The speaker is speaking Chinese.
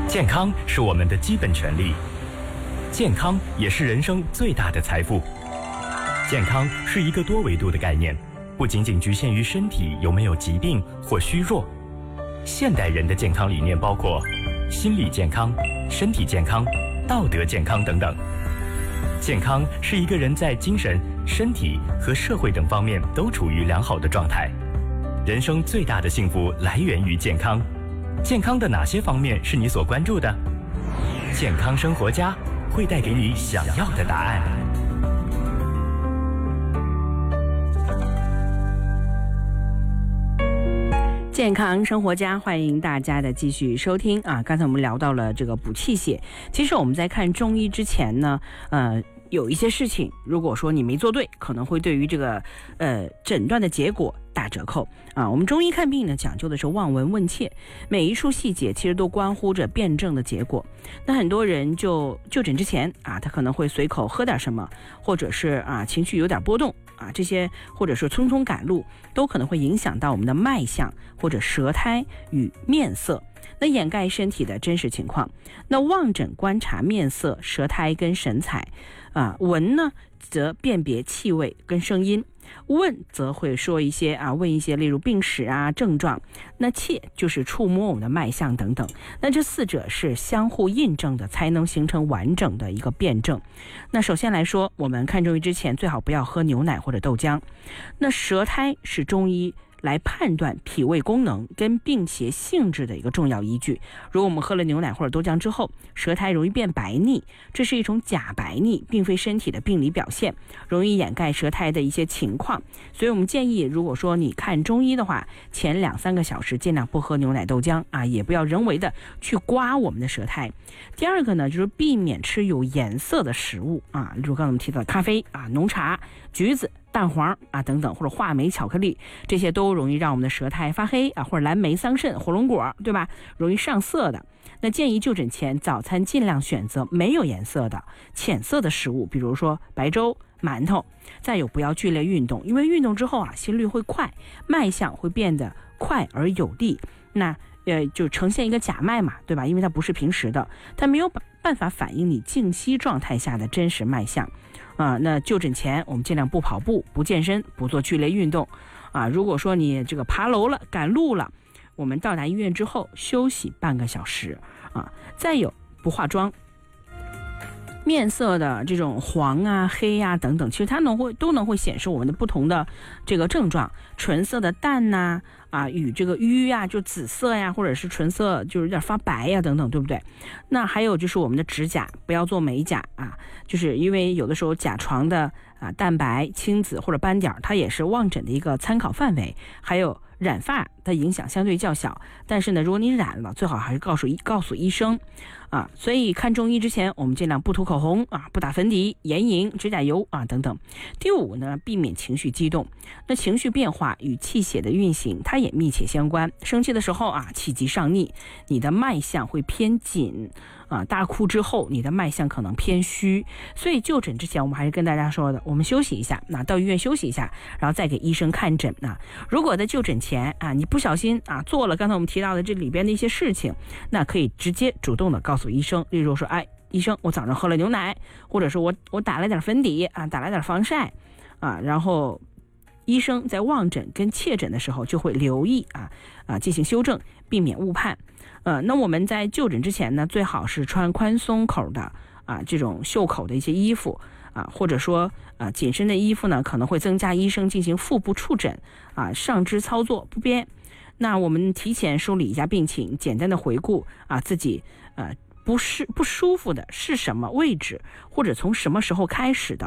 健康是我们的基本权利，健康也是人生最大的财富。健康是一个多维度的概念，不仅仅局限于身体有没有疾病或虚弱。现代人的健康理念包括心理健康、身体健康、道德健康等等。健康是一个人在精神、身体和社会等方面都处于良好的状态。人生最大的幸福来源于健康。健康的哪些方面是你所关注的？健康生活家会带给你想要的答案。 健康生活家，欢迎大家的继续收听啊！刚才我们聊到了这个补气血，其实我们在看中医之前呢，有一些事情，如果说你没做对，可能会对于这个诊断的结果打折扣啊。我们中医看病呢，讲究的是望闻问切，每一处细节其实都关乎着辩证的结果。那很多人就诊之前啊，他可能会随口喝点什么，或者是情绪有点波动啊，这些或者是匆匆赶路，都可能会影响到我们的脉象或者舌苔与面色，那掩盖身体的真实情况。那望诊观察面色、舌苔跟神采闻呢则辨别气味跟声音，问则会说一些问一些例如病史症状，那切就是触摸我们的脉象等等。那这四者是相互印证的，才能形成完整的一个辩证。那首先来说，我们看中医之前最好不要喝牛奶或者豆浆。那舌苔是中医来判断脾胃功能跟病邪性质的一个重要依据。如果我们喝了牛奶或者豆浆之后，舌苔容易变白腻，这是一种假白腻，并非身体的病理表现，容易掩盖舌苔的一些情况。所以我们建议，如果说你看中医的话，前2-3个小时尽量不喝牛奶豆浆也不要人为的去刮我们的舌苔。第二个呢，就是避免吃有颜色的食物例如刚才我们提到的咖啡浓茶、橘子、蛋黄等等，或者话梅、巧克力，这些都容易让我们的舌苔发黑或者蓝莓、桑葚、火龙果，对吧？容易上色的。那建议就诊前早餐尽量选择没有颜色的浅色的食物，比如说白粥、馒头。再有，不要剧烈运动，因为运动之后心率会快，脉象会变得快而有力，那就呈现一个假脉嘛，对吧？因为它不是平时的，它没有办法反映你静息状态下的真实脉象那就诊前我们尽量不跑步、不健身、不做剧烈运动如果说你这个爬楼了、赶路了，我们到达医院之后休息半个小时再有，不化妆。面色的这种黄黑等等，其实它都能会显示我们的不同的这个症状。纯色的淡与这个瘀就紫色或者是纯色就是有点发白等等，对不对？那还有就是我们的指甲，不要做美甲就是因为有的时候甲床的蛋白、青紫或者斑点，它也是望诊的一个参考范围。还有染发的影响相对较小，但是呢，如果你染了，最好还是告诉医生所以看中医之前，我们尽量不涂口红不打粉底、眼影、指甲油等等。第五呢，避免情绪激动。那情绪变化与气血的运行，它也密切相关。生气的时候气急上逆，你的脉象会偏紧大哭之后，你的脉象可能偏虚。所以就诊之前，我们还是跟大家说的，我们休息一下，到医院休息一下，然后再给医生看诊如果在就诊前你不小心做了刚才我们提到的这里边的一些事情，那可以直接主动的告诉医生，例如说医生，我早上喝了牛奶，或者是我打了点粉底打了点防晒然后医生在望诊跟切诊的时候就会留意进行修正，避免误判。那我们在就诊之前呢，最好是穿宽松口的这种袖口的一些衣服或者说紧身的衣服呢，可能会增加医生进行腹部触诊上肢操作不便。那我们提前梳理一下病情，简单的回顾自己不舒服的是什么位置，或者从什么时候开始的。